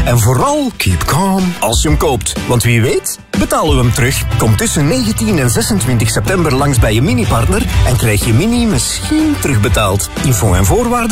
En vooral keep calm als je hem koopt. Want wie weet, betalen we hem terug. Kom tussen 19 en 26 september langs bij je mini-partner en krijg je Mini misschien terugbetaald. Info en voorwaarden